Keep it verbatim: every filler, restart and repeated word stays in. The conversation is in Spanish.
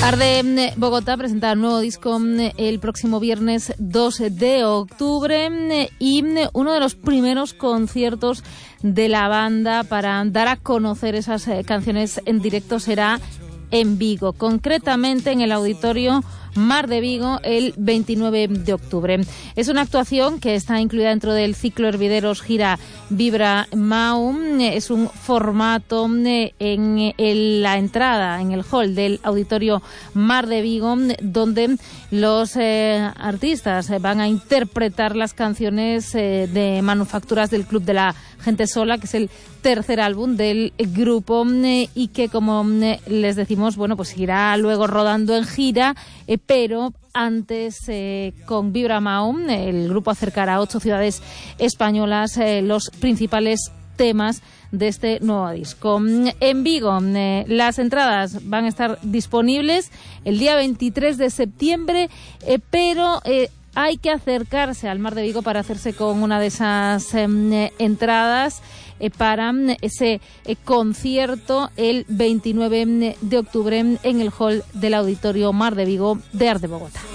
Mar de Bogotá presenta un nuevo disco el próximo viernes dos de octubre y uno de los primeros conciertos de la banda para dar a conocer esas canciones en directo será en Vigo, concretamente en el Auditorio Mar de Vigo el veintinueve de octubre. Es una actuación que está incluida dentro del ciclo Hervideros Gira Vibra Maum. Es un formato en la entrada, en el hall del Auditorio Mar de Vigo, donde los eh, artistas van a interpretar las canciones eh, de Manufacturas del Club de la Gente Sola, que es el tercer álbum del grupo eh, y que, como eh, les decimos, bueno, pues seguirá luego rodando en gira, eh, pero antes eh, con Vibra Maum el grupo acercará a ocho ciudades españolas eh, los principales temas de este nuevo disco. En Vigo, eh, las entradas van a estar disponibles el día veintitrés de septiembre, eh, pero eh, hay que acercarse al Mar de Vigo para hacerse con una de esas eh, entradas eh, para ese eh, concierto el veintinueve de octubre en el hall del Auditorio Mar de Vigo de Art de Bogotá.